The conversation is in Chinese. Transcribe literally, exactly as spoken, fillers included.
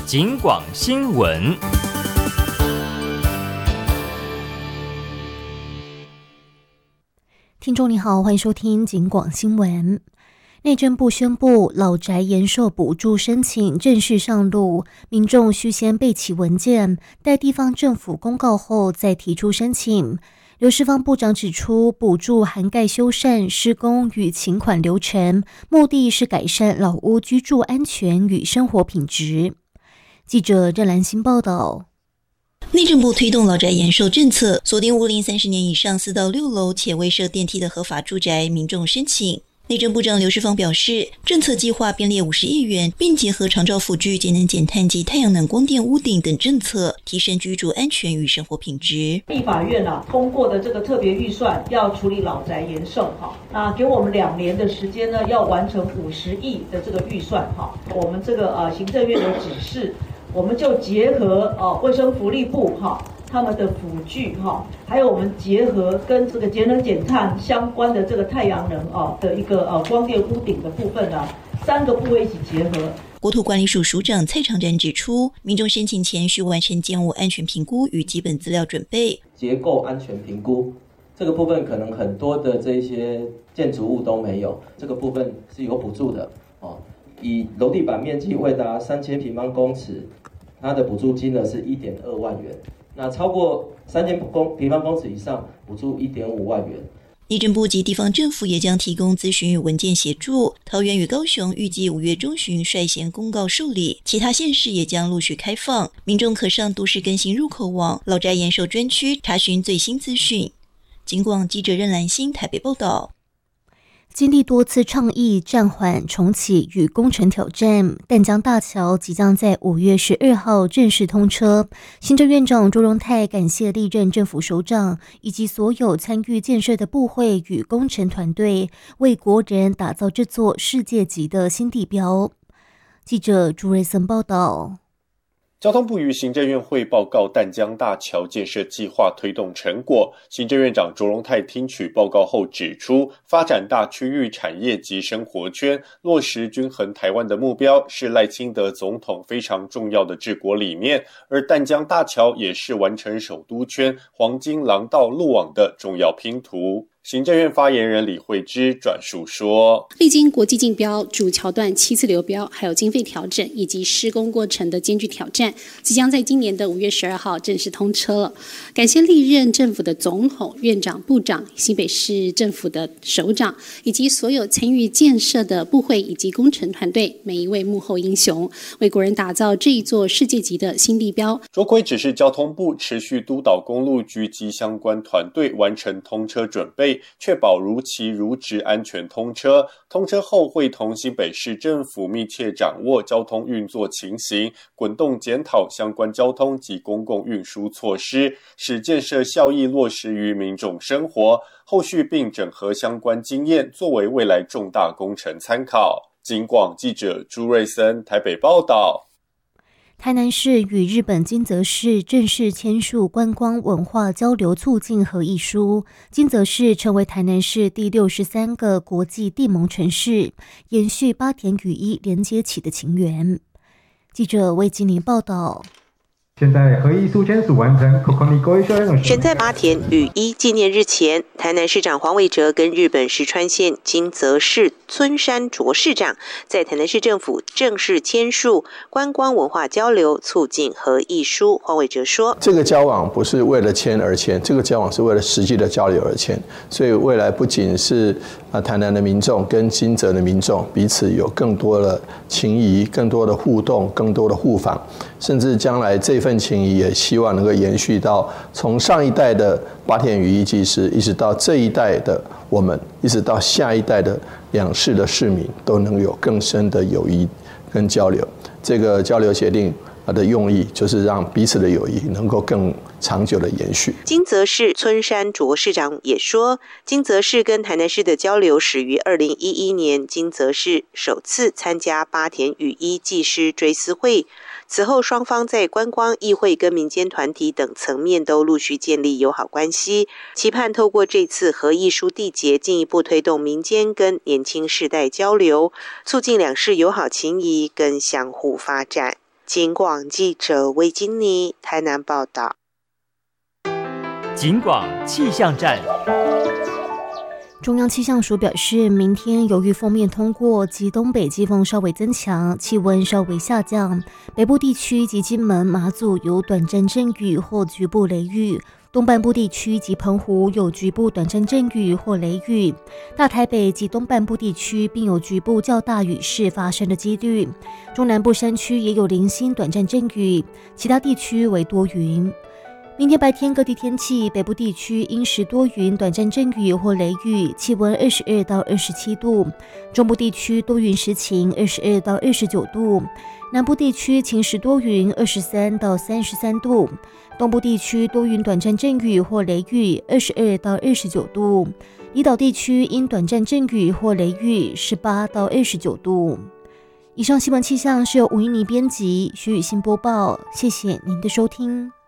警广新闻。 听众你好，欢迎收听警广新闻。内政部宣布，老宅延寿补助申请正式上路，民众需先备齐文件，待地方政府公告后再提出申请。刘世芳部长指出，补助涵盖修缮、施工与请款流程，目的是改善老屋居住安全与生活品质。记者任兰心报道。 内政部推动老宅延寿政策，锁定屋龄三十年以上四到六楼且未设电梯的合法住宅民众申请。内政部长刘世芳表示，政策计划编列五十亿元，并结合长照辅具、节能减碳及太阳能光电屋顶等政策，提升居住安全与生活品质。 立法院啊通过的这个特别预算要处理老宅延寿哈，那给我们两年的时间呢，要完成五十亿的这个预算哈。我们这个呃行政院的指示，我们就结合呃卫生福利部哈。他们的辅具哈，还有我们结合跟这个节能减碳相关的这个太阳能啊的一个呃光电屋顶的部分啊，三个部位一起结合。 国土管理署署长蔡长展指出，民众申请前需完成建物安全评估与基本资料准备。 结构安全评估这个部分可能很多的这些建筑物都没有，这个部分是有补助的哦。以楼地板面积未达三千平方公尺，它的补助金额是一点二万元。那超过三千平方公尺以上，补助一点五万元。 内政部及地方政府也将提供咨询与文件协助。桃园与高雄预计五月中旬率先公告受理，其他县市也将陆续开放。民众可上都市更新入口网老宅延寿专区查询最新资讯。警广记者任兰心台北报道。 经历多次倡议、暂缓、重启与工程挑战，淡江大桥即将在五月十二号正式通车。行政院长卓荣泰感谢历任政府首长以及所有参与建设的部会与工程团队，为国人打造这座世界级的新地标。记者朱瑞森报道。 交通部于行政院会报告淡江大桥建设计划推动成果，行政院长卓荣泰听取报告后指出，发展大区域产业及生活圈，落实均衡台湾的目标是赖清德总统非常重要的治国理念，而淡江大桥也是完成首都圈黄金廊道路网的重要拼图。行政院发言人李惠芝转述说， 历经国际竞标、主桥段七次流标，还有经费调整以及施工过程的艰巨挑战，即将在今年的五月十二号正式通车了。感谢历任政府的总统、院长、部长、新北市政府的首长，以及所有参与建设的部会以及工程团队，每一位幕后英雄，为国人打造这一座世界级的新地标。 卓奎指示交通部持续督导公路局及相关团队完成通车准备，确保如期如职安全通车。通车后会同新北市政府密切掌握交通运作情形，滚动检讨相关交通及公共运输措施，使建设效益落实于民众生活。后续并整合相关经验，作为未来重大工程参考。警广记者朱瑞森台北报道。 台南市与日本金泽市正式签署观光文化交流促进合意书，金泽市成为台南市第六十三个国际地盟城市，延续八田与一连接起的情缘。记者魏金玲报道。 现在合意书签署完成。 选在八田与一纪念日前，台南市长黄伟哲跟日本石川县金泽市村山卓市长在台南市政府正式签署观光文化交流促进合意书。黄伟哲说：“ 这个交往不是为了签而签，这个交往是为了实际的交流而签。所以未来不仅是啊台南的民众跟金泽的民众彼此有更多的情谊、更多的互动、更多的互访，甚至将来这份情谊也希望能够延续到从上一代的八田与一技师，一直到这一代的我们，一直到下一代的两市的市民，都能有更深的友谊跟交流。这个交流协定的用意就是让彼此的友谊能够更长久的延续。” 金泽市村山卓市长也说，金泽市跟台南市的交流始于二零一一年，金泽市首次参加八田与一技师追思会。此后，双方在观光、议会跟民间团体等层面都陆续建立友好关系，期盼透过这次合意书缔结，进一步推动民间跟年轻世代交流，促进两市友好情谊跟相互发展。 警广记者魏金妮台南报道。 警广气象站。 中央气象署表示，明天由于锋面通过及东北季风稍微增强，气温稍微下降，北部地区及金门、马祖有短暂阵雨或局部雷雨，东半部地区及澎湖有局部短暂阵雨或雷雨，大台北及东半部地区并有局部较大雨势发生的几率，中南部山区也有零星短暂阵雨，其他地区为多云。明天白天各地天气，北部地区阴时多云，短暂阵雨或雷雨，气温二十二到二十七度，中部地区多云时晴，二十二到二十九度，南部地区晴时多云，二十三到三十三度，东部地区多云短暂阵雨或雷雨，二十二到二十九度，离岛地区因短暂阵雨或雷雨，十八到二十九度。以上新闻气象是由吴依妮编辑，徐雨欣播报，谢谢您的收听。